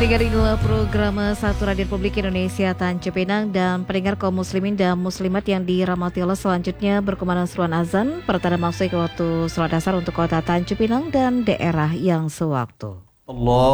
Pendengar inilah program Satu Radio Republik Indonesia Tanjung Pinang dan pendengar kaum muslimin dan muslimat yang dirahmati Allah, selanjutnya berkumandang seruan azan pertanda maksud waktu sholat asar untuk kota Tanjung Pinang dan daerah yang sewaktu. Allah